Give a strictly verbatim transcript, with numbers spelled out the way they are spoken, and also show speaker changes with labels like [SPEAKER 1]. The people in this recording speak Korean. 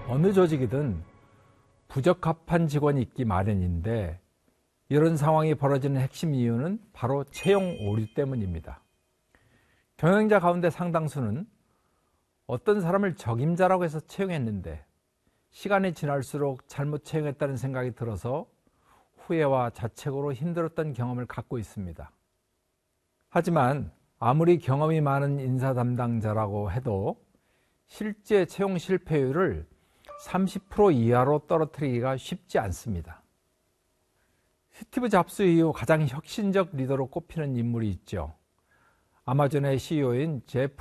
[SPEAKER 1] 어느 조직이든 부적합한 직원이 있기 마련인데 이런 상황이 벌어지는 핵심 이유는 바로 채용 오류 때문입니다. 경영자 가운데 상당수는 어떤 사람을 적임자라고 해서 채용했는데 시간이 지날수록 잘못 채용했다는 생각이 들어서 후회와 자책으로 힘들었던 경험을 갖고 있습니다. 하지만 아무리 경험이 많은 인사 담당자라고 해도 실제 채용 실패율을 삼십 퍼센트 이하로 떨어뜨리기가 쉽지 않습니다. 스티브 잡스 이후 가장 혁신적 리더로 꼽히는 인물이 있죠. 아마존의 씨이오인 제프